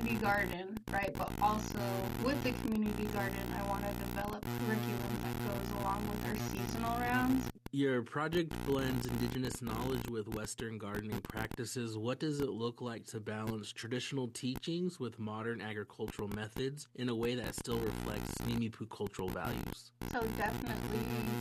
community garden, right? But also with the community garden, I want to develop curriculum that goes along with our seasonal rounds. Your project blends indigenous knowledge with Western gardening practices. What does it look like to balance traditional teachings with modern agricultural methods in a way that still reflects Nimipu cultural values? So definitely